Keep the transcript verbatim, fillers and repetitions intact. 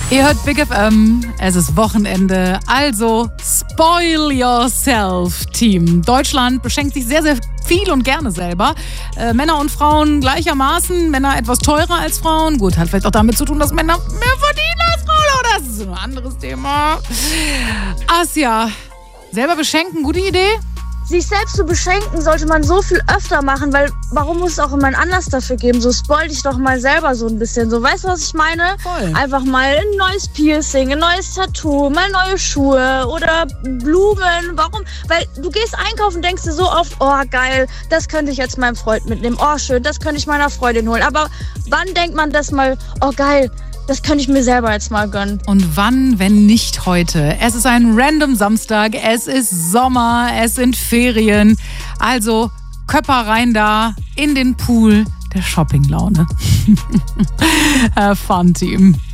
Ihr hört Big F M, es ist Wochenende, also spoil yourself, Team. Deutschland beschenkt sich sehr, sehr viel und gerne selber. Äh, Männer und Frauen gleichermaßen, Männer etwas teurer als Frauen. Gut, hat vielleicht auch damit zu tun, dass Männer mehr verdienen als Frauen, aber das ist ein anderes Thema. Asja, selber beschenken, gute Idee? Sich selbst zu beschenken sollte man so viel öfter machen, weil warum muss es auch immer einen Anlass dafür geben? So spoil dich doch mal selber so ein bisschen. So, weißt du, was ich meine? Voll. Einfach mal ein neues Piercing, ein neues Tattoo, mal neue Schuhe oder Blumen. Warum? Weil du gehst einkaufen und denkst dir so oft, oh geil, das könnte ich jetzt meinem Freund mitnehmen. Oh schön, das könnte ich meiner Freundin holen. Aber wann denkt man das mal, oh geil, das könnte ich mir selber jetzt mal gönnen. Und wann, wenn nicht heute? Es ist ein random Samstag, es ist Sommer, es sind Ferien. Also Köpper rein da in den Pool der Shoppinglaune. Fun, Team.